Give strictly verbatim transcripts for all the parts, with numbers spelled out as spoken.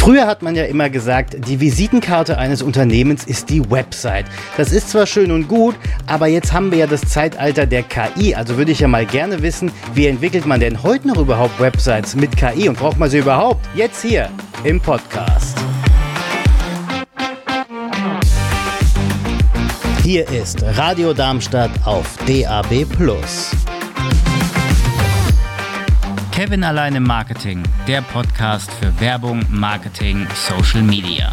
Früher hat man ja immer gesagt, die Visitenkarte eines Unternehmens ist die Website. Das ist zwar schön und gut, aber jetzt haben wir ja das Zeitalter der K I. Also würde ich ja mal gerne wissen, wie entwickelt man denn heute noch überhaupt Websites mit K I und braucht man sie überhaupt? Jetzt hier im Podcast. Hier ist Radio Darmstadt auf D A B plus. Kevin allein im Marketing, der Podcast für Werbung, Marketing, Social Media.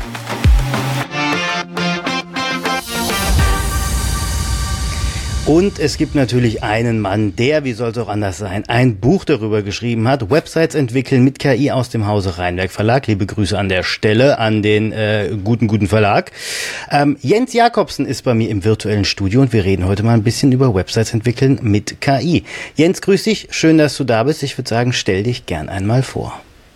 Und es gibt natürlich einen Mann, der, wie soll es auch anders sein, ein Buch darüber geschrieben hat, Websites entwickeln mit K I aus dem Hause Rheinwerk Verlag. Liebe Grüße an der Stelle an den äh, guten, guten Verlag. Ähm, Jens Jakobsen ist bei mir im virtuellen Studio und wir reden heute mal ein bisschen über Websites entwickeln mit K I. Jens, grüß dich, schön, dass du da bist. Ich würde sagen, stell dich gern einmal vor.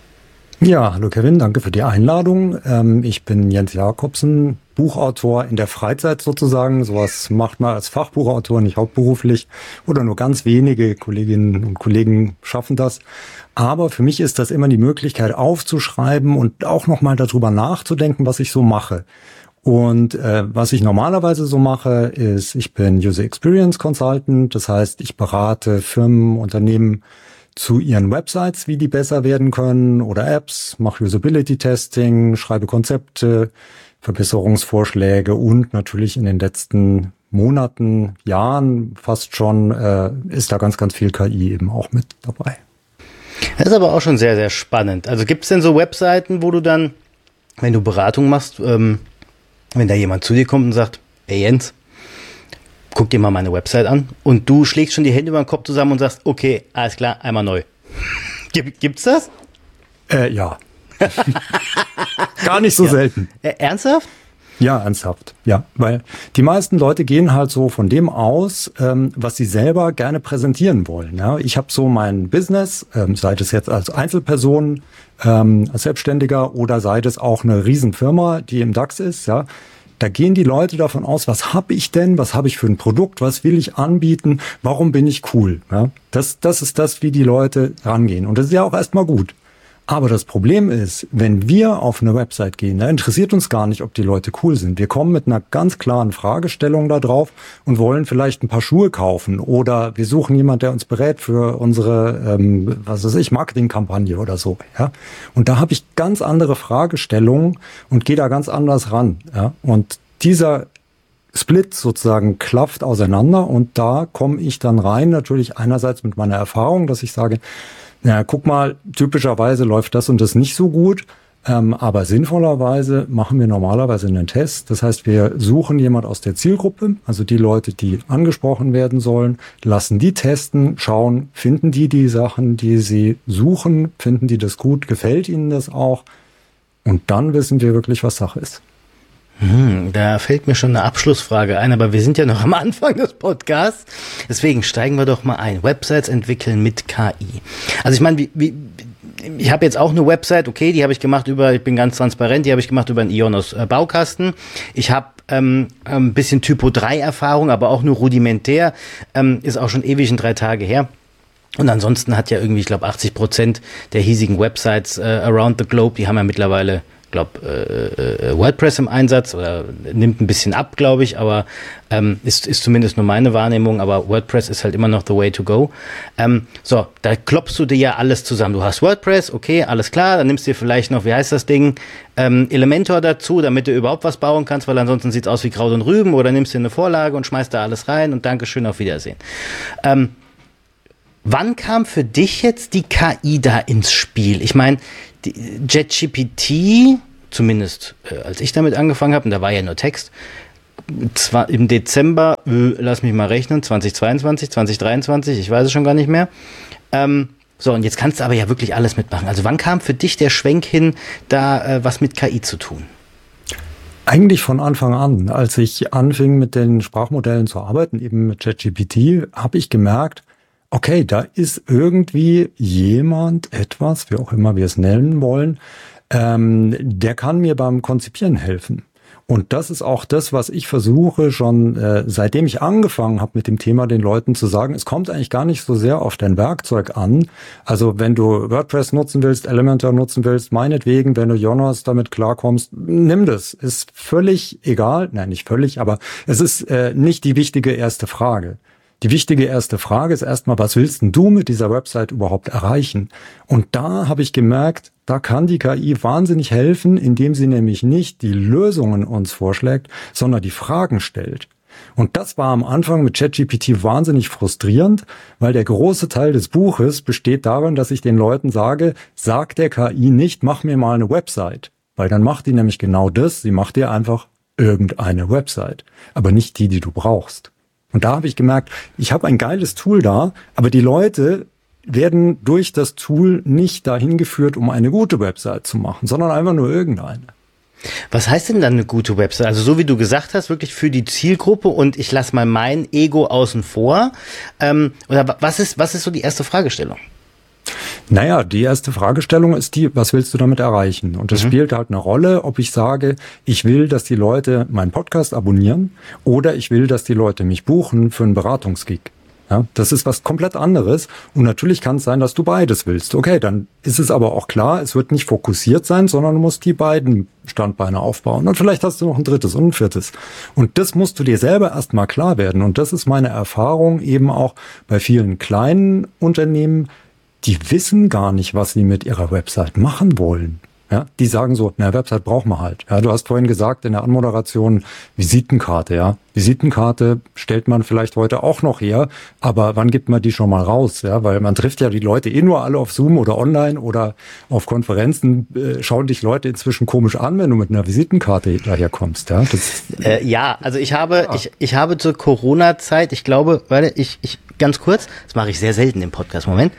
Ja, hallo Kevin, danke für die Einladung. Ähm, ich bin Jens Jakobsen, Buchautor in der Freizeit sozusagen. Sowas macht man als Fachbuchautor nicht hauptberuflich oder nur ganz wenige Kolleginnen und Kollegen schaffen das. Aber für mich ist das immer die Möglichkeit aufzuschreiben und auch nochmal darüber nachzudenken, was ich so mache. Und äh, was ich normalerweise so mache, ist, ich bin User Experience Consultant. Das heißt, ich berate Firmen, Unternehmen zu ihren Websites, wie die besser werden können oder Apps, mache Usability-Testing, schreibe Konzepte, Verbesserungsvorschläge und natürlich in den letzten Monaten, Jahren fast schon äh, ist da ganz, ganz viel K I eben auch mit dabei. Das ist aber auch schon sehr, sehr spannend. Also gibt es denn so Webseiten, wo du dann, wenn du Beratung machst, ähm, wenn da jemand zu dir kommt und sagt, ey Jens, guck dir mal meine Website an und du schlägst schon die Hände über den Kopf zusammen und sagst, okay, alles klar, einmal neu. Gibt's das? Äh, ja. Gar nicht so ja. selten. Äh, ernsthaft? Ja, ernsthaft. Ja, weil die meisten Leute gehen halt so von dem aus, ähm, was sie selber gerne präsentieren wollen. Ja, ich habe so mein Business, ähm, sei es jetzt als Einzelperson, ähm, als Selbstständiger oder sei es auch eine Riesenfirma, die im DAX ist, ja. Da gehen die Leute davon aus, was habe ich denn, was habe ich für ein Produkt, was will ich anbieten, warum bin ich cool? Ja, das, das ist das, wie die Leute rangehen. Und das ist ja auch erstmal gut. Aber das Problem ist, wenn wir auf eine Website gehen, da interessiert uns gar nicht, ob die Leute cool sind. Wir kommen mit einer ganz klaren Fragestellung da drauf und wollen vielleicht ein paar Schuhe kaufen oder wir suchen jemanden, der uns berät für unsere, ähm, was weiß ich, Marketingkampagne oder so. Ja? Und da habe ich ganz andere Fragestellungen und gehe da ganz anders ran. Ja? Und dieser Split sozusagen klafft auseinander und da komme ich dann rein, natürlich einerseits mit meiner Erfahrung, dass ich sage, na, guck mal, typischerweise läuft das und das nicht so gut, ähm, aber sinnvollerweise machen wir normalerweise einen Test. Das heißt, wir suchen jemand aus der Zielgruppe, also die Leute, die angesprochen werden sollen, lassen die testen, schauen, finden die die Sachen, die sie suchen, finden die das gut, gefällt ihnen das auch und dann wissen wir wirklich, was Sache ist. Hm, da fällt mir schon eine Abschlussfrage ein, aber wir sind ja noch am Anfang des Podcasts. Deswegen steigen wir doch mal ein. Websites entwickeln mit K I. Also ich meine, wie, wie, ich habe jetzt auch eine Website, okay, die habe ich gemacht über, ich bin ganz transparent, die habe ich gemacht über einen Ionos äh, Baukasten. Ich habe ähm, ein bisschen Typo drei Erfahrung, aber auch nur rudimentär. Ähm, ist auch schon ewig in drei Tage her. Und ansonsten hat ja irgendwie, ich glaube, achtzig Prozent der hiesigen Websites äh, around the globe, die haben ja mittlerweile, ich glaube, äh, äh, WordPress im Einsatz oder nimmt ein bisschen ab, glaube ich, aber ähm, ist, ist zumindest nur meine Wahrnehmung, aber WordPress ist halt immer noch the way to go. Ähm, so, da klopfst du dir ja alles zusammen. Du hast WordPress, okay, alles klar, dann nimmst du dir vielleicht noch, wie heißt das Ding, ähm, Elementor dazu, damit du überhaupt was bauen kannst, weil ansonsten sieht's aus wie Kraut und Rüben, oder nimmst dir eine Vorlage und schmeißt da alles rein und Dankeschön, auf Wiedersehen. Ähm, Wann kam für dich jetzt die K I da ins Spiel? Ich meine, ChatGPT, zumindest äh, als ich damit angefangen habe, und da war ja nur Text, zwar im Dezember, äh, lass mich mal rechnen, zweitausendzweiundzwanzig, zweitausenddreiundzwanzig, ich weiß es schon gar nicht mehr. Ähm, so, und jetzt kannst du aber ja wirklich alles mitmachen. Also wann kam für dich der Schwenk hin, da äh, was mit K I zu tun? Eigentlich von Anfang an. Als ich anfing mit den Sprachmodellen zu arbeiten, eben mit ChatGPT, habe ich gemerkt, okay, da ist irgendwie jemand, etwas, wie auch immer wir es nennen wollen, ähm, der kann mir beim Konzipieren helfen. Und das ist auch das, was ich versuche schon, äh, seitdem ich angefangen habe mit dem Thema, den Leuten zu sagen, es kommt eigentlich gar nicht so sehr auf dein Werkzeug an. Also wenn du WordPress nutzen willst, Elementor nutzen willst, meinetwegen, wenn du Jonas damit klarkommst, nimm das. Ist völlig egal. Nein, nicht völlig, aber es ist äh, nicht die wichtige erste Frage. Die wichtige erste Frage ist erstmal, was willst denn du mit dieser Website überhaupt erreichen? Und da habe ich gemerkt, da kann die K I wahnsinnig helfen, indem sie nämlich nicht die Lösungen uns vorschlägt, sondern die Fragen stellt. Und das war am Anfang mit ChatGPT wahnsinnig frustrierend, weil der große Teil des Buches besteht darin, dass ich den Leuten sage, sag der K I nicht, mach mir mal eine Website. Weil dann macht die nämlich genau das, sie macht dir einfach irgendeine Website, aber nicht die, die du brauchst. Und da habe ich gemerkt, ich habe ein geiles Tool da, aber die Leute werden durch das Tool nicht dahin geführt, um eine gute Website zu machen, sondern einfach nur irgendeine. Was heißt denn dann eine gute Website? Also so wie du gesagt hast, wirklich für die Zielgruppe und ich lasse mal mein Ego außen vor. Ähm, oder was ist, was ist so die erste Fragestellung? Naja, die erste Fragestellung ist die, was willst du damit erreichen? Und das mhm. spielt halt eine Rolle, ob ich sage, ich will, dass die Leute meinen Podcast abonnieren oder ich will, dass die Leute mich buchen für einen Beratungsgig. Ja, das ist was komplett anderes. Und natürlich kann es sein, dass du beides willst. Okay, dann ist es aber auch klar, es wird nicht fokussiert sein, sondern du musst die beiden Standbeine aufbauen. Und vielleicht hast du noch ein drittes und ein viertes. Und das musst du dir selber erstmal klar werden. Und das ist meine Erfahrung eben auch bei vielen kleinen Unternehmen. Die wissen gar nicht, was sie mit ihrer Website machen wollen. Ja, die sagen so, na, Website brauchen wir halt. Ja, du hast vorhin gesagt in der Anmoderation Visitenkarte, ja. Visitenkarte stellt man vielleicht heute auch noch her, aber wann gibt man die schon mal raus? Ja, weil man trifft ja die Leute eh nur alle auf Zoom oder online oder auf Konferenzen, äh, schauen dich Leute inzwischen komisch an, wenn du mit einer Visitenkarte daherkommst, ja. Das, äh, ja, also ich habe, ja. ich, ich habe zur Corona-Zeit, ich glaube, warte, ich, ich, ganz kurz, das mache ich sehr selten im Podcast, Moment.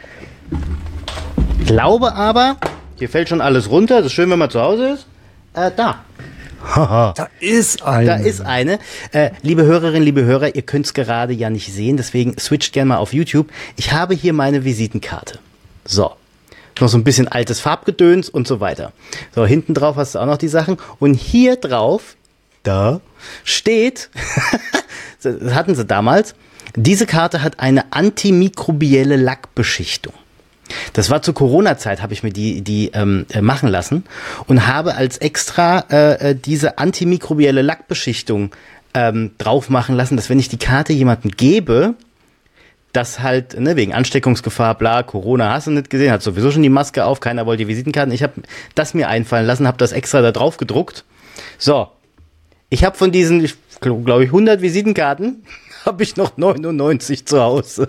Ich glaube aber, hier fällt schon alles runter. Das ist schön, wenn man zu Hause ist. Äh, da. Da ist eine. Da ist eine. Äh, liebe Hörerinnen, liebe Hörer, ihr könnt es gerade ja nicht sehen, deswegen switcht gerne mal auf YouTube. Ich habe hier meine Visitenkarte. So. Noch so ein bisschen altes Farbgedöns und so weiter. So, hinten drauf hast du auch noch die Sachen. Und hier drauf, da, steht, das hatten sie damals, diese Karte hat eine antimikrobielle Lackbeschichtung. Das war zur Corona-Zeit, habe ich mir die, die ähm, machen lassen und habe als extra äh, diese antimikrobielle Lackbeschichtung ähm, drauf machen lassen, dass wenn ich die Karte jemandem gebe, das halt, ne, wegen Ansteckungsgefahr, bla, Corona hast du nicht gesehen, hat sowieso schon die Maske auf, keiner wollte die Visitenkarten. Ich habe das mir einfallen lassen, habe das extra da drauf gedruckt. So, ich habe von diesen, ich glaube ich, hundert Visitenkarten, habe ich noch neunundneunzig zu Hause.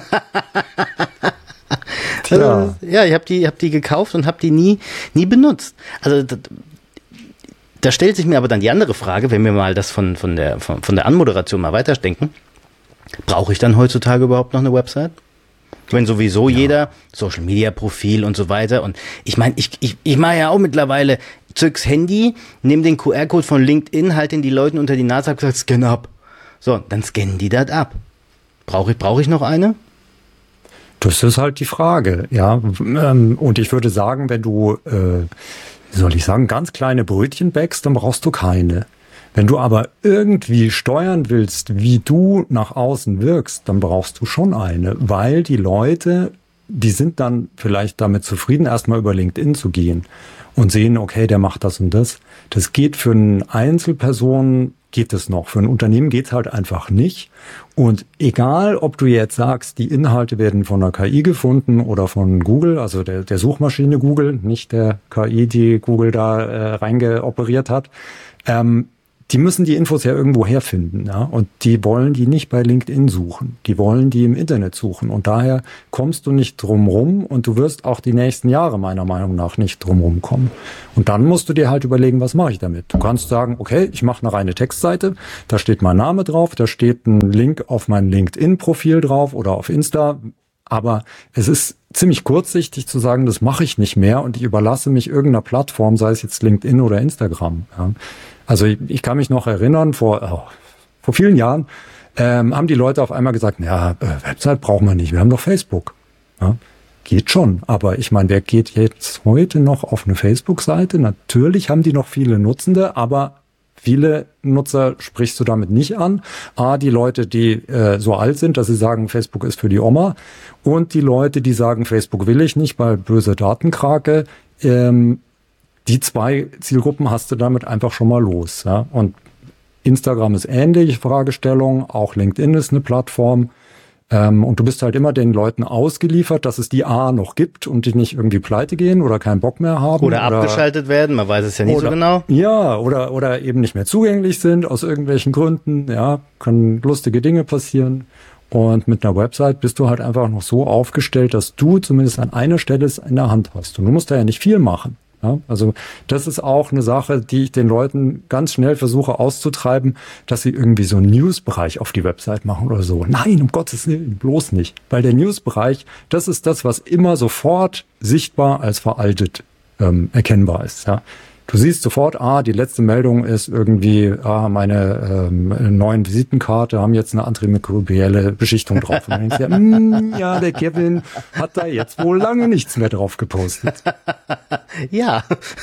Also, ja, ich habe die, hab die gekauft und habe die nie, nie benutzt. Also da, da stellt sich mir aber dann die andere Frage, wenn wir mal das von, von, der, von, von der Anmoderation mal weiterdenken, brauche ich dann heutzutage überhaupt noch eine Website? Wenn sowieso ja. jeder Social-Media-Profil und so weiter und ich meine, ich, ich, ich mache ja auch mittlerweile, zück's Handy, nehme den Q R-Code von LinkedIn, halt den die Leuten unter die Nase, hab gesagt, scan ab. So, dann scannen die das ab. Brauche ich, brauche ich noch eine? Das ist halt die Frage, ja. Und ich würde sagen, wenn du, äh, wie soll ich sagen, ganz kleine Brötchen backst, dann brauchst du keine. Wenn du aber irgendwie steuern willst, wie du nach außen wirkst, dann brauchst du schon eine, weil die Leute, die sind dann vielleicht damit zufrieden, erstmal über LinkedIn zu gehen und sehen, okay, der macht das und das. Das geht für eine Einzelperson, geht es noch. Für ein Unternehmen geht es halt einfach nicht. Und egal, ob du jetzt sagst, die Inhalte werden von der K I gefunden oder von Google, also der, der Suchmaschine Google, nicht der K I, die Google da äh, reingeoperiert hat, ähm, die müssen die Infos ja irgendwo herfinden, ja, und die wollen die nicht bei LinkedIn suchen, die wollen die im Internet suchen und daher kommst du nicht drum rum und du wirst auch die nächsten Jahre meiner Meinung nach nicht drum rumkommen. Und dann musst du dir halt überlegen, was mache ich damit? Du kannst sagen, okay, ich mache eine reine Textseite, da steht mein Name drauf, da steht ein Link auf mein LinkedIn-Profil drauf oder auf Insta, aber es ist ziemlich kurzsichtig zu sagen, das mache ich nicht mehr und ich überlasse mich irgendeiner Plattform, sei es jetzt LinkedIn oder Instagram, ja. Also ich, ich kann mich noch erinnern, vor, oh, vor vielen Jahren ähm, haben die Leute auf einmal gesagt, ja, äh, Website brauchen wir nicht, wir haben doch Facebook. Ja, geht schon, aber ich meine, wer geht jetzt heute noch auf eine Facebook-Seite? Natürlich haben die noch viele Nutzende, aber viele Nutzer sprichst du damit nicht an. A, die Leute, die äh, so alt sind, dass sie sagen, Facebook ist für die Oma. Und die Leute, die sagen, Facebook will ich nicht, weil böse Datenkrake. Ähm, die zwei Zielgruppen hast du damit einfach schon mal los. Ja? Und Instagram ist ähnlich, Fragestellung. Auch LinkedIn ist eine Plattform. Ähm, und du bist halt immer den Leuten ausgeliefert, dass es die A noch gibt und die nicht irgendwie pleite gehen oder keinen Bock mehr haben. Oder, oder abgeschaltet werden, man weiß es ja nicht oder, so genau. Ja, oder, oder eben nicht mehr zugänglich sind aus irgendwelchen Gründen. Ja, können lustige Dinge passieren. Und mit einer Website bist du halt einfach noch so aufgestellt, dass du zumindest an einer Stelle es in der Hand hast. Und du musst da ja nicht viel machen. Ja, also das ist auch eine Sache, die ich den Leuten ganz schnell versuche auszutreiben, dass sie irgendwie so einen News-Bereich auf die Website machen oder so. Nein, um Gottes Willen, bloß nicht. Weil der News-Bereich, das ist das, was immer sofort sichtbar als veraltet ähm, erkennbar ist. Ja. Du siehst sofort, ah, die letzte Meldung ist irgendwie, ah, meine ähm, neuen Visitenkarte haben jetzt eine antimikrobielle Beschichtung drauf. Und dann denkst du, ja, mm, ja, der Kevin hat da jetzt wohl lange nichts mehr drauf gepostet. Ja.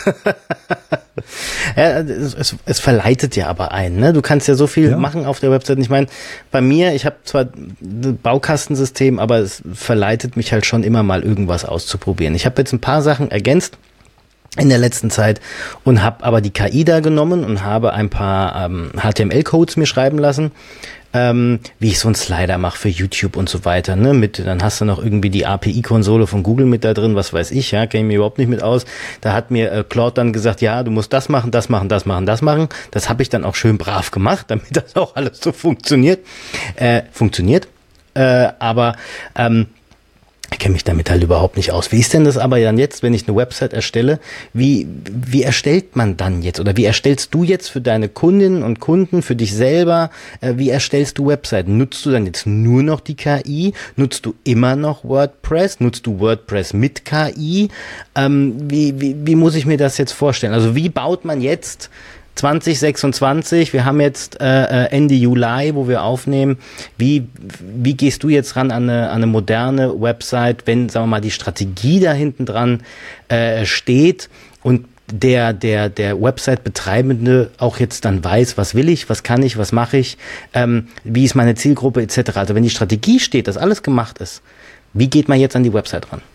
Ja, es, es, es verleitet ja aber einen, ne? Du kannst ja so viel ja. machen auf der Website. Ich meine, bei mir, ich habe zwar ein Baukastensystem, aber es verleitet mich halt schon immer mal irgendwas auszuprobieren. Ich habe jetzt ein paar Sachen ergänzt in der letzten Zeit und habe aber die K I da genommen und habe ein paar ähm, H T M L-Codes mir schreiben lassen, ähm, wie ich so einen Slider mache für YouTube und so weiter. Ne? Mit, dann hast du noch irgendwie die A P I-Konsole von Google mit da drin, was weiß ich, ja, kenne ich mir überhaupt nicht mit aus. Da hat mir äh, Claude dann gesagt, ja, du musst das machen, das machen, das machen, das machen. Das habe ich dann auch schön brav gemacht, damit das auch alles so funktioniert. Äh, funktioniert. Äh, aber ähm, ich kenne mich damit halt überhaupt nicht aus. Wie ist denn das aber dann jetzt, wenn ich eine Website erstelle? Wie, wie erstellt man dann jetzt? Oder wie erstellst du jetzt für deine Kundinnen und Kunden, für dich selber, äh, wie erstellst du Webseiten? Nutzt du dann jetzt nur noch die K I? Nutzt du immer noch WordPress? Nutzt du WordPress mit K I? Ähm, wie, wie, wie muss ich mir das jetzt vorstellen? Also wie baut man jetzt zwanzig sechsundzwanzig, wir haben jetzt äh, Ende Juli, wo wir aufnehmen. Wie, wie gehst du jetzt ran an eine, an eine moderne Website, wenn, sagen wir mal, die Strategie da hinten dran äh, steht und der, der, der Website-Betreibende auch jetzt dann weiß, was will ich, was kann ich, was mache ich, ähm, wie ist meine Zielgruppe et cetera. Also wenn die Strategie steht, dass alles gemacht ist, wie geht man jetzt an die Website ran?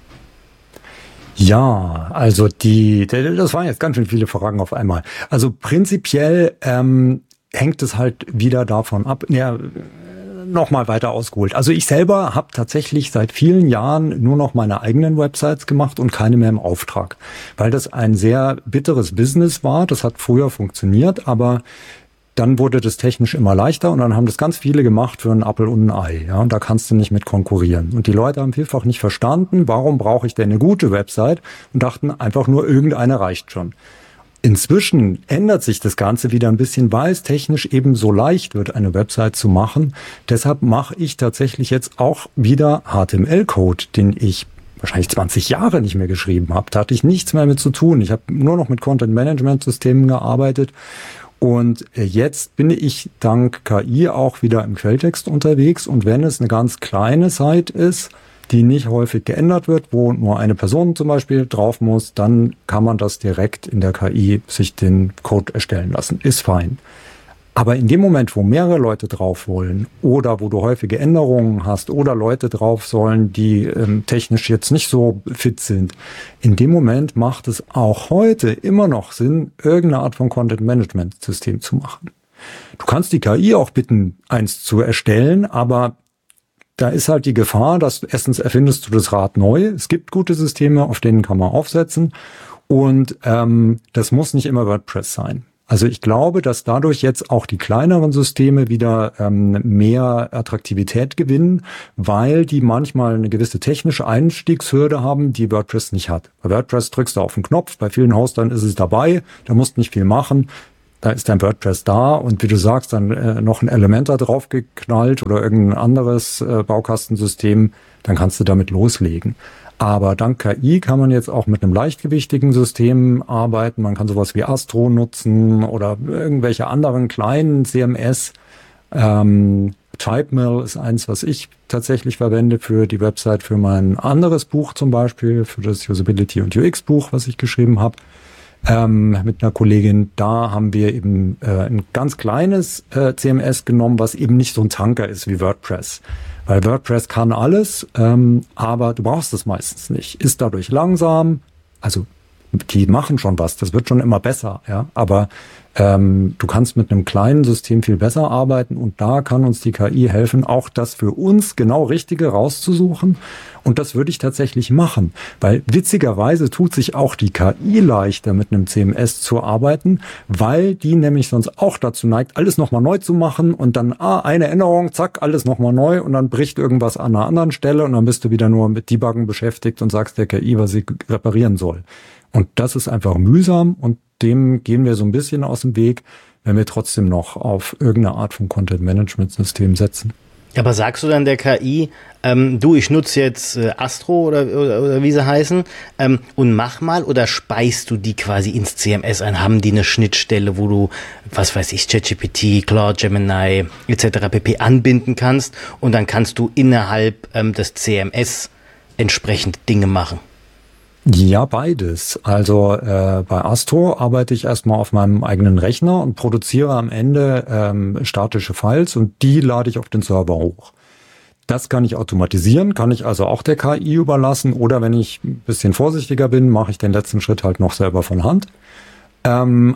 Ja, also die, das waren jetzt ganz schön viele Fragen auf einmal. Also prinzipiell ähm, hängt es halt wieder davon ab, ja, nochmal weiter ausgeholt. Also ich selber habe tatsächlich seit vielen Jahren nur noch meine eigenen Websites gemacht und keine mehr im Auftrag, weil das ein sehr bitteres Business war. Das hat früher funktioniert, aber dann wurde das technisch immer leichter und dann haben das ganz viele gemacht für einen Apfel und ein Ei. Ja, und da kannst du nicht mit konkurrieren. Und die Leute haben vielfach nicht verstanden, warum brauche ich denn eine gute Website und dachten einfach nur, irgendeine reicht schon. Inzwischen ändert sich das Ganze wieder ein bisschen, weil es technisch eben so leicht wird, eine Website zu machen. Deshalb mache ich tatsächlich jetzt auch wieder H T M L-Code, den ich wahrscheinlich zwanzig Jahre nicht mehr geschrieben habe. Da hatte ich nichts mehr mit zu tun. Ich habe nur noch mit Content-Management-Systemen gearbeitet. Und jetzt bin ich dank K I auch wieder im Quelltext unterwegs. Und wenn es eine ganz kleine Site ist, die nicht häufig geändert wird, wo nur eine Person zum Beispiel drauf muss, dann kann man das direkt in der K I sich den Code erstellen lassen. Ist fein. Aber in dem Moment, wo mehrere Leute drauf wollen oder wo du häufige Änderungen hast oder Leute drauf sollen, die ähm, technisch jetzt nicht so fit sind, in dem Moment macht es auch heute immer noch Sinn, irgendeine Art von Content-Management-System zu machen. Du kannst die K I auch bitten, eins zu erstellen, aber da ist halt die Gefahr, dass erstens erfindest du das Rad neu. Es gibt gute Systeme, auf denen kann man aufsetzen und ähm, das muss nicht immer WordPress sein. Also ich glaube, dass dadurch jetzt auch die kleineren Systeme wieder ähm, mehr Attraktivität gewinnen, weil die manchmal eine gewisse technische Einstiegshürde haben, die WordPress nicht hat. Bei WordPress drückst du auf den Knopf, bei vielen Hostern ist es dabei, da musst nicht viel machen, da ist dein WordPress da und wie du sagst, dann äh, noch ein Elementor draufgeknallt oder irgendein anderes äh, Baukastensystem, dann kannst du damit loslegen. Aber dank K I kann man jetzt auch mit einem leichtgewichtigen System arbeiten. Man kann sowas wie Astro nutzen oder irgendwelche anderen kleinen C M S. Ähm, Typemill ist eins, was ich tatsächlich verwende für die Website, für mein anderes Buch zum Beispiel, für das Usability und U X Buch, was ich geschrieben habe. ähm, mit einer Kollegin. Da haben wir eben äh, ein ganz kleines äh, C M S genommen, was eben nicht so ein Tanker ist wie WordPress. Weil WordPress kann alles, ähm, aber du brauchst es meistens nicht. Ist dadurch langsam, also die machen schon was, das wird schon immer besser, ja. Aber ähm, du kannst mit einem kleinen System viel besser arbeiten und da kann uns die K I helfen, auch das für uns genau Richtige rauszusuchen. Und das würde ich tatsächlich machen, weil witzigerweise tut sich auch die K I leichter, mit einem C M S zu arbeiten, weil die nämlich sonst auch dazu neigt, alles nochmal neu zu machen und dann, ah, eine Änderung, zack, alles nochmal neu und dann bricht irgendwas an einer anderen Stelle und dann bist du wieder nur mit Debuggen beschäftigt und sagst der K I, was sie reparieren soll. Und das ist einfach mühsam und dem gehen wir so ein bisschen aus dem Weg, wenn wir trotzdem noch auf irgendeine Art von Content-Management-System setzen. Aber sagst du dann der K I, ähm, du, ich nutze jetzt äh, Astro oder, oder, oder wie sie heißen ähm, und mach mal, oder speist du die quasi ins C M S ein? Haben die eine Schnittstelle, wo du, was weiß ich, ChatGPT, Claude, Gemini et cetera pp. Anbinden kannst und dann kannst du innerhalb ähm, des C M S entsprechend Dinge machen? Ja, beides. Also äh, bei Astro arbeite ich erstmal auf meinem eigenen Rechner und produziere am Ende ähm, statische Files und die lade ich auf den Server hoch. Das kann ich automatisieren, kann ich also auch der K I überlassen oder wenn ich ein bisschen vorsichtiger bin, mache ich den letzten Schritt halt noch selber von Hand. Ähm,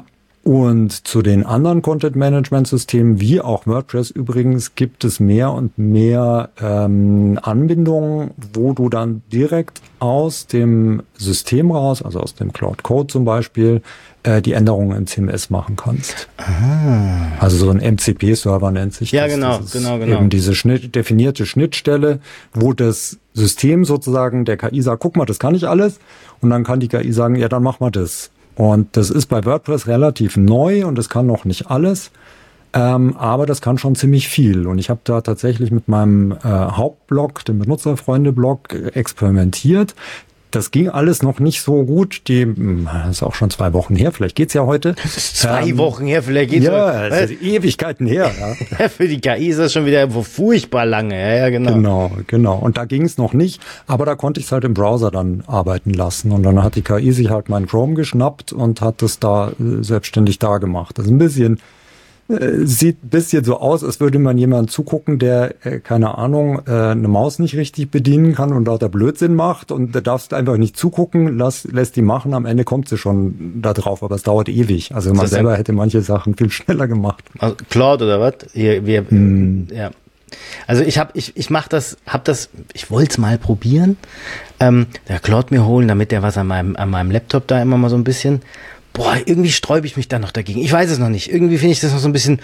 Und zu den anderen Content-Management-Systemen, wie auch WordPress übrigens, gibt es mehr und mehr ähm, Anbindungen, wo du dann direkt aus dem System raus, also aus dem Cloud Code zum Beispiel, äh, die Änderungen im C M S machen kannst. Aha. Also so ein M C P-Server nennt sich ja, das. genau, das ist genau, genau. Eben diese Schnitt, definierte Schnittstelle, wo das System sozusagen der K I sagt, guck mal, das kann ich alles. Und dann kann die K I sagen, ja, dann mach mal das. Und das ist bei WordPress relativ neu und das kann noch nicht alles, ähm, aber das kann schon ziemlich viel. Und ich habe da tatsächlich mit meinem äh, Hauptblog, dem Benutzerfreunde-Blog, experimentiert. Das ging alles noch nicht so gut. Die, das ist auch schon zwei Wochen her, vielleicht geht's ja heute. Das ist zwei ähm, Wochen her, vielleicht geht's ja, heute. Ja, das ist Ewigkeiten her. Ja. Für die K I ist das schon wieder furchtbar lange. Ja, ja, genau. Genau, genau. Und da ging es noch nicht, aber da konnte ich es halt im Browser dann arbeiten lassen. Und dann hat die K I sich halt meinen Chrome geschnappt und hat das da äh, selbstständig da gemacht. Das ist ein bisschen... Sieht ein bisschen so aus, als würde man jemanden zugucken, der, äh, keine Ahnung, äh, eine Maus nicht richtig bedienen kann und lauter Blödsinn macht und da darfst du einfach nicht zugucken, lass, lässt die machen, am Ende kommt sie schon da drauf, aber es dauert ewig. Also man selber hätte manche Sachen viel schneller gemacht. Also Claude oder was? Wir, wir, hm. ja. Also ich habe, ich, ich mache das, habe das, ich wollte es mal probieren, ähm, der Claude mir holen, damit der was an meinem, an meinem Laptop da immer mal so ein bisschen. Boah, irgendwie sträube ich mich da noch dagegen. Ich weiß es noch nicht. Irgendwie finde ich das noch so ein bisschen,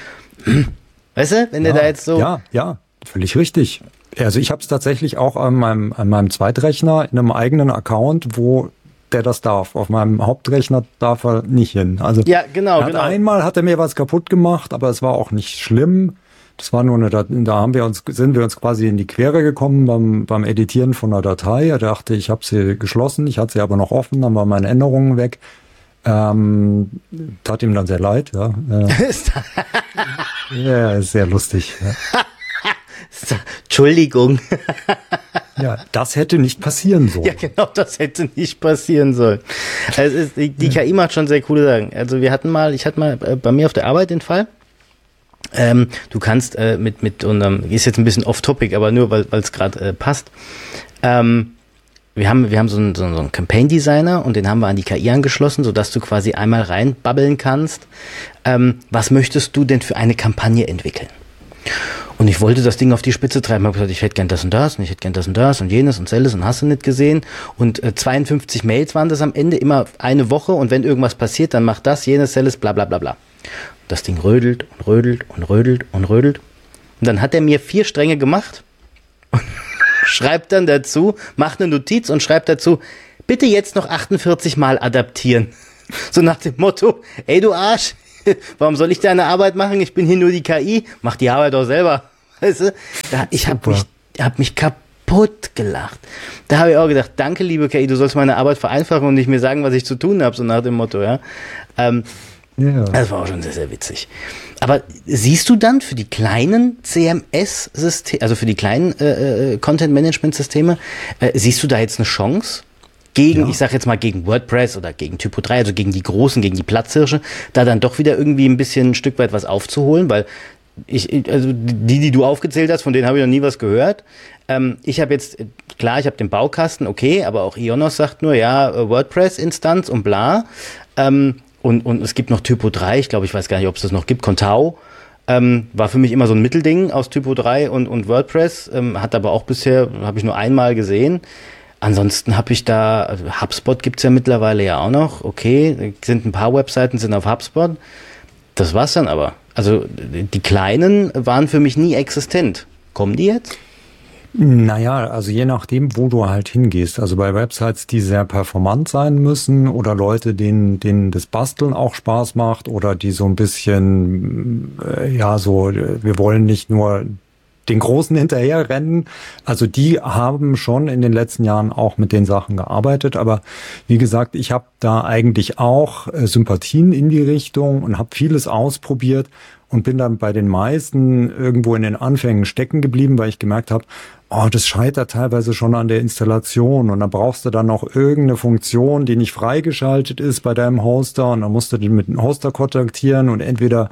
weißt du, wenn ja, der da jetzt so... Ja, ja, völlig richtig. Also ich habe es tatsächlich auch an meinem, an meinem Zweitrechner in einem eigenen Account, wo der das darf. Auf meinem Hauptrechner darf er nicht hin. Also ja, genau, genau. Einmal hat er mir was kaputt gemacht, aber es war auch nicht schlimm. Das war nur eine, da haben wir uns, sind wir uns quasi in die Quere gekommen beim, beim Editieren von einer Datei. Er dachte, ich habe sie geschlossen, ich hatte sie aber noch offen, dann waren meine Änderungen weg. Ähm, tat ihm dann sehr leid, ja. Äh, ja, ist sehr lustig. Ja. Entschuldigung. Ja, das hätte nicht passieren sollen. Ja, genau, das hätte nicht passieren sollen. Also es ist, die, die K I macht schon sehr coole Sachen. Also wir hatten mal, ich hatte mal äh, bei mir auf der Arbeit den Fall. Ähm, du kannst äh, mit, mit unserem, ist jetzt ein bisschen off-topic, aber nur, weil es gerade äh, passt. Ähm, Wir haben, wir haben so einen, so einen Campaign-Designer und den haben wir an die K I angeschlossen, sodass du quasi einmal reinbabbeln kannst. Ähm, was möchtest du denn für eine Kampagne entwickeln? Und ich wollte das Ding auf die Spitze treiben. Ich habe gesagt, ich hätte gern das und das und ich hätte gern das und das und jenes und selles und hast du nicht gesehen. Und äh, zweiundfünfzig Mails waren das am Ende, immer eine Woche und wenn irgendwas passiert, dann macht das, jenes, selles, bla bla bla bla. Das Ding rödelt und rödelt und rödelt und rödelt. Und dann hat er mir vier Stränge gemacht und schreibt dann dazu, macht eine Notiz und schreibt dazu, bitte jetzt noch achtundvierzig Mal adaptieren. So nach dem Motto, ey du Arsch, warum soll ich deine Arbeit machen? Ich bin hier nur die K I, mach die Arbeit doch selber. Weißt du? Da, ich habe mich, hab mich kaputt gelacht. Da habe ich auch gedacht, danke liebe K I, du sollst meine Arbeit vereinfachen und nicht mir sagen, was ich zu tun habe, so nach dem Motto. Ja. Ähm, ja. Das war auch schon sehr, sehr witzig. Aber siehst du dann für die kleinen C M S-Systeme, also für die kleinen äh, Content-Management-Systeme, äh, siehst du da jetzt eine Chance, gegen, Ja. ich sag jetzt mal gegen WordPress oder gegen Typo drei, also gegen die Großen, gegen die Platzhirsche, da dann doch wieder irgendwie ein bisschen ein Stück weit was aufzuholen, weil ich, also die, die du aufgezählt hast, von denen habe ich noch nie was gehört. Ähm, ich habe jetzt, klar, ich habe den Baukasten, okay, aber auch Ionos sagt nur, ja, WordPress-Instanz und bla. Ähm, und, und es gibt noch Typo drei, ich glaube, ich weiß gar nicht, ob es das noch gibt, Contao. Ähm, war für mich immer so ein Mittelding aus Typo drei und, und WordPress, ähm, hat aber auch bisher, habe ich nur einmal gesehen. Ansonsten habe ich da, also HubSpot gibt's ja mittlerweile ja auch noch, okay, sind ein paar Webseiten, sind auf HubSpot. Das war's dann aber. Also die kleinen waren für mich nie existent. Kommen die jetzt? Naja, also je nachdem, wo du halt hingehst. Also bei Websites, die sehr performant sein müssen oder Leute, denen, denen das Basteln auch Spaß macht oder die so ein bisschen, äh, ja, so, wir wollen nicht nur den Großen hinterherrennen. Also die haben schon in den letzten Jahren auch mit den Sachen gearbeitet. Aber wie gesagt, ich habe da eigentlich auch äh, Sympathien in die Richtung und habe vieles ausprobiert und bin dann bei den meisten irgendwo in den Anfängen stecken geblieben, weil ich gemerkt habe, oh, das scheitert teilweise schon an der Installation und dann brauchst du dann noch irgendeine Funktion, die nicht freigeschaltet ist bei deinem Hoster und dann musst du den mit dem Hoster kontaktieren und entweder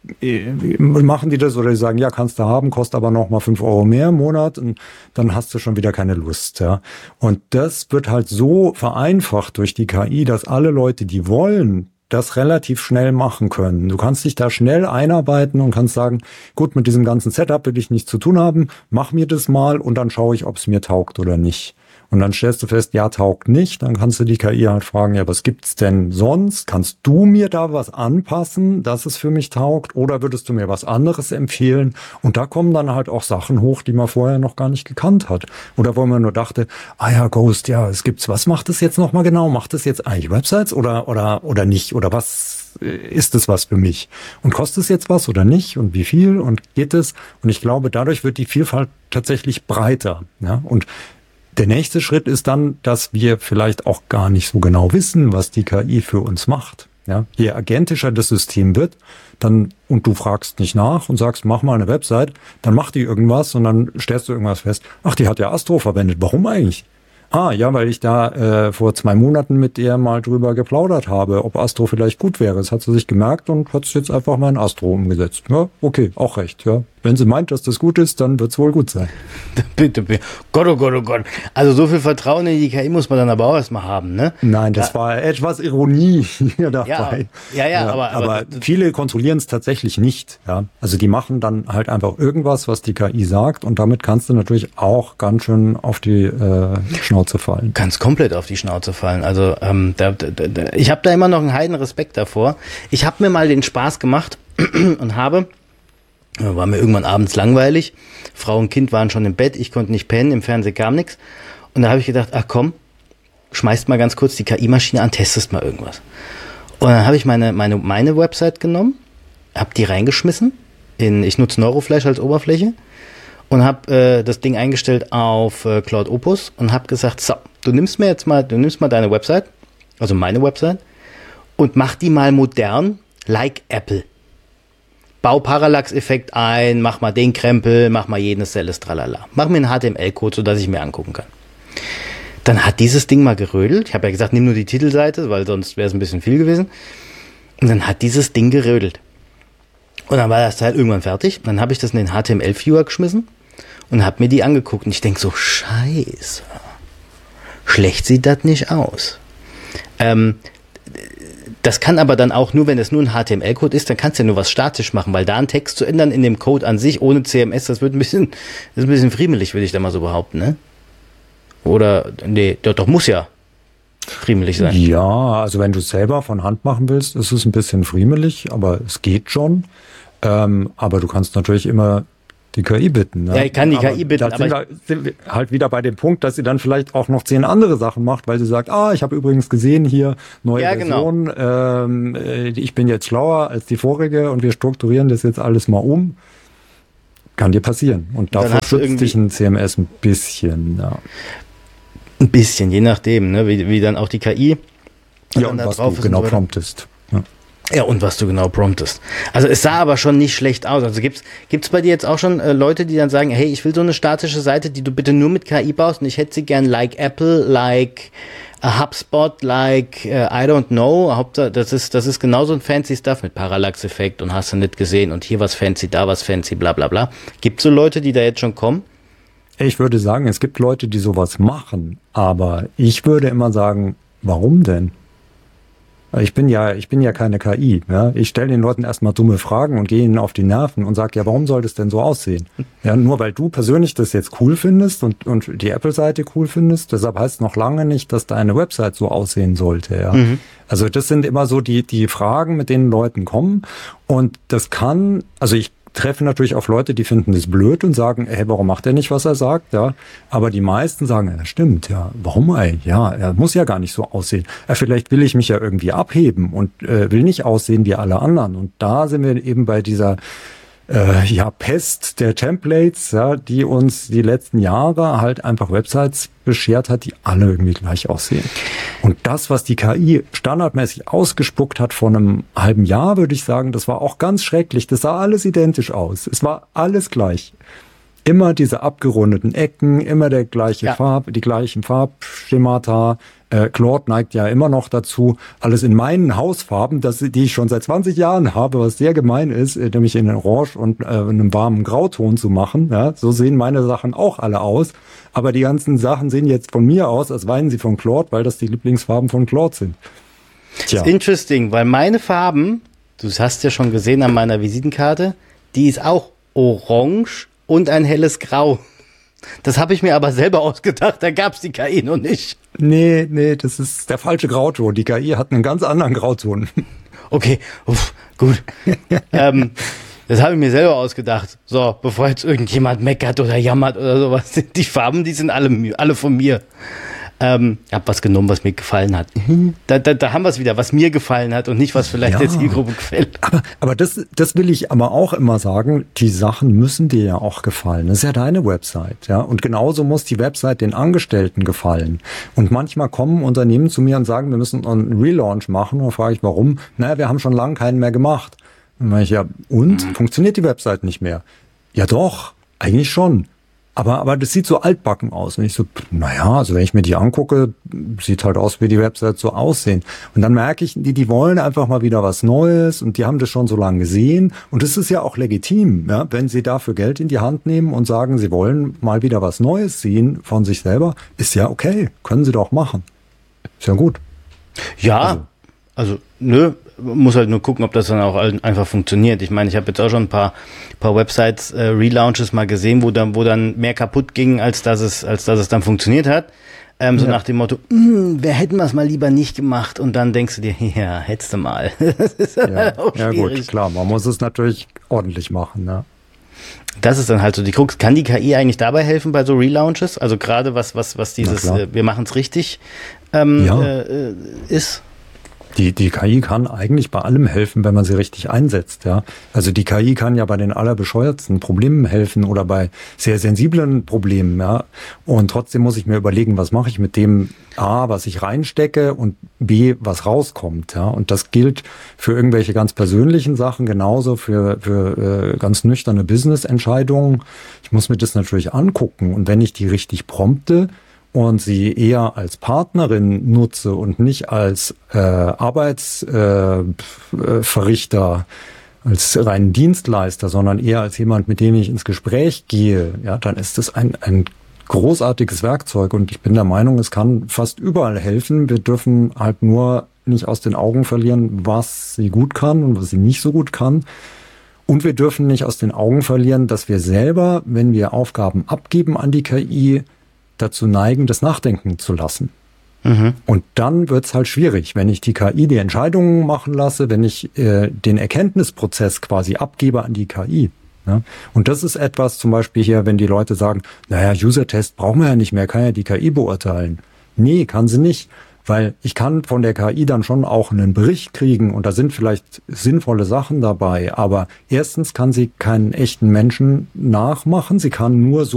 machen die das oder die sagen, ja, kannst du haben, kostet aber noch mal fünf Euro mehr im Monat und dann hast du schon wieder keine Lust. Ja. Und das wird halt so vereinfacht durch die K I, dass alle Leute, die wollen, das relativ schnell machen können. Du kannst dich da schnell einarbeiten und kannst sagen, gut, mit diesem ganzen Setup will ich nichts zu tun haben, mach mir das mal und dann schaue ich, ob es mir taugt oder nicht. Und dann stellst du fest, ja, taugt nicht. Dann kannst du die K I halt fragen, ja, was gibt's denn sonst? Kannst du mir da was anpassen, dass es für mich taugt? Oder würdest du mir was anderes empfehlen? Und da kommen dann halt auch Sachen hoch, die man vorher noch gar nicht gekannt hat. Oder wo man nur dachte, ah ja, Ghost, ja, es gibt's. Was macht es jetzt nochmal genau? Macht es jetzt eigentlich Websites oder, oder, oder nicht? Oder was ist es was für mich? Und kostet es jetzt was oder nicht? Und wie viel? Und geht es? Und ich glaube, dadurch wird die Vielfalt tatsächlich breiter. Ja? Und der nächste Schritt ist dann, dass wir vielleicht auch gar nicht so genau wissen, was die K I für uns macht. Ja, je agentischer das System wird, dann, und du fragst nicht nach und sagst, mach mal eine Website, dann macht die irgendwas und dann stellst du irgendwas fest. Ach, die hat ja Astro verwendet. Warum eigentlich? Ah, ja, weil ich da äh, vor zwei Monaten mit der mal drüber geplaudert habe, ob Astro vielleicht gut wäre. Das hat sie sich gemerkt und hat es jetzt einfach mal in Astro umgesetzt. Ja, okay, auch recht. Ja, wenn sie meint, dass das gut ist, dann wird es wohl gut sein. Bitte, bitte. Gott, oh Gott, oh Gott. Also so viel Vertrauen in die K I muss man dann aber auch erstmal haben, ne? Nein, das ja. war etwas Ironie hier dabei. Ja, ja, ja, aber, aber, aber viele kontrollieren es tatsächlich nicht. Ja, also die machen dann halt einfach irgendwas, was die K I sagt, und damit kannst du natürlich auch ganz schön auf die äh, Schnauze fallen. Kannst komplett auf die Schnauze fallen. Also ähm, da, da, da, ich habe da immer noch einen heiden Respekt davor. Ich habe mir mal den Spaß gemacht und habe war mir irgendwann abends langweilig. Frau und Kind waren schon im Bett, ich konnte nicht pennen, im Fernsehen kam nichts. Und da habe ich gedacht, ach komm, schmeißt mal ganz kurz die K I-Maschine an, testest mal irgendwas. Und dann habe ich meine, meine, meine Website genommen, habe die reingeschmissen, in, ich nutze Neuroflash als Oberfläche und habe äh, das Ding eingestellt auf äh, Cloud Opus und habe gesagt, so, du nimmst mir jetzt mal, du nimmst mal deine Website, also meine Website, und mach die mal modern, like Apple. Bau Parallax-Effekt ein, mach mal den Krempel, mach mal jenes, Selles, tralala. Mach mir einen H T M L-Code, sodass ich mir angucken kann. Dann hat dieses Ding mal gerödelt. Ich habe ja gesagt, nimm nur die Titelseite, weil sonst wäre es ein bisschen viel gewesen. Und dann hat dieses Ding gerödelt. Und dann war das Teil irgendwann fertig. Dann habe ich das in den H T M L-Viewer geschmissen und habe mir die angeguckt. Und ich denke so, scheiße, schlecht sieht das nicht aus. Ähm, Das kann aber dann auch nur, wenn es nur ein H T M L-Code ist, dann kannst du ja nur was statisch machen, weil da einen Text zu ändern in dem Code an sich ohne C M S, das wird ein bisschen, das ist ein bisschen friemelig, würde ich da mal so behaupten, ne? Oder, nee, doch, doch muss ja friemelig sein. Ja, also wenn du es selber von Hand machen willst, ist es ein bisschen friemelig, aber es geht schon. Ähm, aber du kannst natürlich immer die K I bitten. Ne? Ja, ich kann die aber K I bitten, da aber sind, wir, sind wir halt wieder bei dem Punkt, dass sie dann vielleicht auch noch zehn andere Sachen macht, weil sie sagt, ah, ich habe übrigens gesehen hier neue ja, genau. Version, ähm, äh, ich bin jetzt schlauer als die vorige und wir strukturieren das jetzt alles mal um. Kann dir passieren. Und dafür schützt dich ein C M S ein bisschen. Ja. Ein bisschen, je nachdem, ne? wie, wie dann auch die K I ja, und da was drauf du genau promptest. Ja. Ja, und was du genau promptest. Also es sah aber schon nicht schlecht aus. Also gibt's gibt's bei dir jetzt auch schon äh, Leute, die dann sagen, hey, ich will so eine statische Seite, die du bitte nur mit K I baust und ich hätte sie gern like Apple, like a HubSpot like, uh, I don't know, Hauptsache, das ist, das ist genauso ein fancy Stuff mit Parallax-Effekt und hast du nicht gesehen und hier was fancy, da was fancy, bla bla bla. Gibt es so Leute, die da jetzt schon kommen? Ich würde sagen, es gibt Leute, die sowas machen, aber ich würde immer sagen, warum denn? Ich bin ja, ich bin ja keine K I. Ja? Ich stelle den Leuten erstmal dumme Fragen und gehe ihnen auf die Nerven und sage, ja, warum soll das denn so aussehen? Ja, nur weil du persönlich das jetzt cool findest und, und die Apple-Seite cool findest, deshalb heißt noch lange nicht, dass deine Website so aussehen sollte. Ja? Mhm. Also das sind immer so die, die Fragen, mit denen Leuten kommen. Und das kann, also ich treffe natürlich auf Leute, die finden das blöd und sagen, hey, warum macht er nicht, was er sagt? Ja, aber die meisten sagen, ja, stimmt, ja, warum eigentlich? Ja, er muss ja gar nicht so aussehen. Ja, vielleicht will ich mich ja irgendwie abheben und äh, will nicht aussehen wie alle anderen. Und da sind wir eben bei dieser äh, ja, Pest der Templates, ja, die uns die letzten Jahre halt einfach Websites beschert hat, die alle irgendwie gleich aussehen. Und das, was die K I standardmäßig ausgespuckt hat vor einem halben Jahr, würde ich sagen, das war auch ganz schrecklich. Das sah alles identisch aus. Es war alles gleich. Immer diese abgerundeten Ecken, immer der gleiche ja. Farb, die gleichen Farbschemata. Äh, Claude neigt ja immer noch dazu, alles in meinen Hausfarben, das, die ich schon seit zwanzig Jahren habe, was sehr gemein ist, äh, nämlich in Orange und äh, einem warmen Grauton zu machen. Ja, so sehen meine Sachen auch alle aus. Aber die ganzen Sachen sehen jetzt von mir aus, als seien sie von Claude, weil das die Lieblingsfarben von Claude sind. Tja. Das ist interesting, weil meine Farben, du hast ja schon gesehen an meiner Visitenkarte, die ist auch orange und ein helles Grau. Das habe ich mir aber selber ausgedacht, da gab es die K I noch nicht. Nee, nee, das ist der falsche Grauton. Die K I hat einen ganz anderen Grauton. Okay, uff, gut. ähm, das habe ich mir selber ausgedacht. So, bevor jetzt irgendjemand meckert oder jammert oder sowas. Die Farben, die sind alle, alle von mir. Ähm, ich habe was genommen, was mir gefallen hat. Da, da, da haben wir es wieder, was mir gefallen hat und nicht, was vielleicht ja, der Zielgruppe gefällt. Aber, aber das, das will ich aber auch immer sagen, die Sachen müssen dir ja auch gefallen. Das ist ja deine Website. Ja? Und genauso muss die Website den Angestellten gefallen. Und manchmal kommen Unternehmen zu mir und sagen, wir müssen einen Relaunch machen. Und dann frage ich, warum? Naja, wir haben schon lange keinen mehr gemacht. Und dann meine ich, ja, und? Mhm. Funktioniert die Website nicht mehr? Ja doch, eigentlich schon. Aber, aber das sieht so altbacken aus. Und ich so, naja, also wenn ich mir die angucke, sieht halt aus, wie die Websites so aussehen. Und dann merke ich, die, die wollen einfach mal wieder was Neues und die haben das schon so lange gesehen. Und das ist ja auch legitim, ja, wenn sie dafür Geld in die Hand nehmen und sagen, sie wollen mal wieder was Neues sehen von sich selber, ist ja okay, können sie doch machen. Ist ja gut. Ja, also, also nö, muss halt nur gucken, ob das dann auch einfach funktioniert. Ich meine, ich habe jetzt auch schon ein paar, paar Websites, äh, Relaunches mal gesehen, wo dann, wo dann mehr kaputt ging, als dass es, als dass es dann funktioniert hat. Ähm, so ja. nach dem Motto, wer hätten wir es mal lieber nicht gemacht? Und dann denkst du dir, ja, hättest du mal. Das ist ja, auch ja gut, klar, man muss es natürlich ordentlich machen, ne? Das ist dann halt so die Krux. Kann die K I eigentlich dabei helfen bei so Relaunches? Also gerade was, was, was dieses, äh, wir machen es richtig ähm, ja. äh, ist? Die, die K I kann eigentlich bei allem helfen, wenn man sie richtig einsetzt, ja. Also die K I kann ja bei den allerbescheuertsten Problemen helfen oder bei sehr sensiblen Problemen, ja. Und trotzdem muss ich mir überlegen, was mache ich mit dem A, was ich reinstecke und B, was rauskommt, ja. Und das gilt für irgendwelche ganz persönlichen Sachen genauso für, für äh, ganz nüchterne Business-Entscheidungen. Ich muss mir das natürlich angucken und wenn ich die richtig prompte, und sie eher als Partnerin nutze und nicht als äh, Arbeitsverrichter, äh, als reinen Dienstleister, sondern eher als jemand, mit dem ich ins Gespräch gehe, ja, dann ist das ein, ein großartiges Werkzeug und ich bin der Meinung, es kann fast überall helfen. Wir dürfen halt nur nicht aus den Augen verlieren, was sie gut kann und was sie nicht so gut kann. Und wir dürfen nicht aus den Augen verlieren, dass wir selber, wenn wir Aufgaben abgeben an die K I, dazu neigen, das nachdenken zu lassen. Mhm. Und dann wird's halt schwierig, wenn ich die K I die Entscheidungen machen lasse, wenn ich äh, den Erkenntnisprozess quasi abgebe an die K I. Ja? Und das ist etwas zum Beispiel hier, wenn die Leute sagen, naja, User-Test brauchen wir ja nicht mehr, kann ja die K I beurteilen. Nee, kann sie nicht. Weil ich kann von der K I dann schon auch einen Bericht kriegen und da sind vielleicht sinnvolle Sachen dabei. Aber erstens kann sie keinen echten Menschen nachmachen. Sie kann nur so